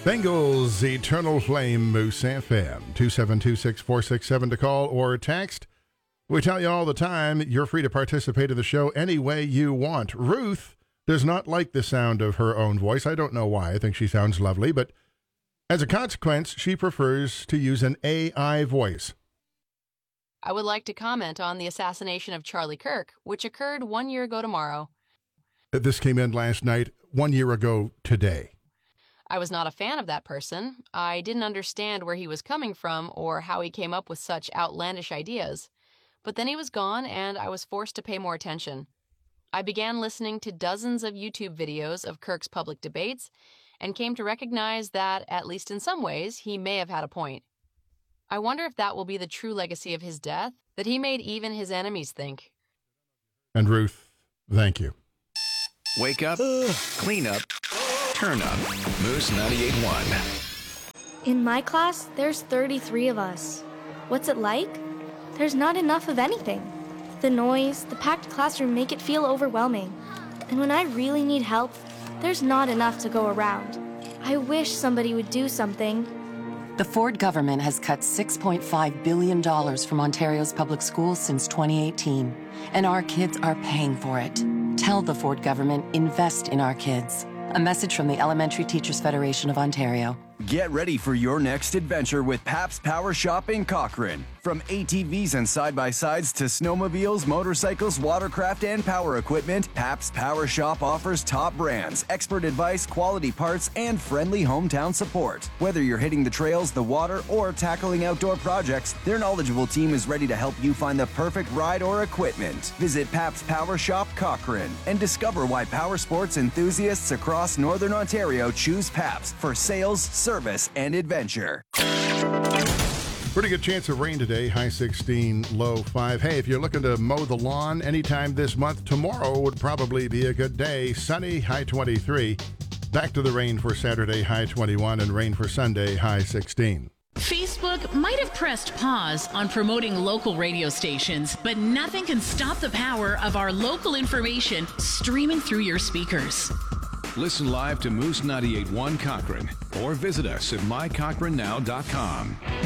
Bengals Eternal Flame, Moose FM, 2726467 to call or text. We tell you all the time, you're free to participate in the show any way you want. Ruth does not like the sound of her own voice. I don't know why. I think she sounds lovely, but as a consequence, she prefers to use an AI voice. I would like to comment on the assassination of Charlie Kirk, which occurred 1 year ago tomorrow. This came in last night, 1 year ago today. I was not a fan of that person. I didn't understand where he was coming from or how he came up with such outlandish ideas. But then he was gone, and I was forced to pay more attention. I began listening to dozens of YouTube videos of Kirk's public debates and came to recognize that, at least in some ways, he may have had a point. I wonder if that will be the true legacy of his death, that he made even his enemies think. And Ruth, thank you. Wake up, clean up, turn up. Moose 98.1. In my class, there's 33 of us. What's it like? There's not enough of anything. The noise, the packed classroom make it feel overwhelming. And when I really need help, there's not enough to go around. I wish somebody would do something. The Ford government has cut $6.5 billion from Ontario's public schools since 2018, and our kids are paying for it. Tell the Ford government, invest in our kids. A message from the Elementary Teachers Federation of Ontario. Get ready for your next adventure with Pabst Power Shop in Cochrane. From ATVs and side-by-sides to snowmobiles, motorcycles, watercraft, and power equipment, Pabst Power Shop offers top brands, expert advice, quality parts, and friendly hometown support. Whether you're hitting the trails, the water, or tackling outdoor projects, their knowledgeable team is ready to help you find the perfect ride or equipment. Visit Pabst Power Shop Cochrane and discover why power sports enthusiasts across Northern Ontario choose Pabst for sales, service, and adventure. Pretty good chance of rain today, high 16, low 5. Hey, if you're looking to mow the lawn anytime this month, tomorrow would probably be a good day. Sunny, high 23. Back to the rain for Saturday, high 21, and rain for Sunday, high 16. Facebook might have pressed pause on promoting local radio stations, but nothing can stop the power of our local information streaming through your speakers. Listen live to Moose 98.1 Cochrane or visit us at mycochranenow.com.